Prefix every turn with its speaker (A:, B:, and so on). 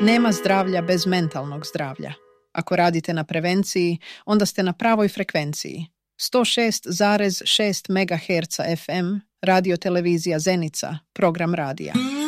A: Nema zdravlja bez mentalnog zdravlja. Ako radite na prevenciji, onda ste na pravoj frekvenciji. 106,6 MHz FM, radio televizija Zenica, program radija.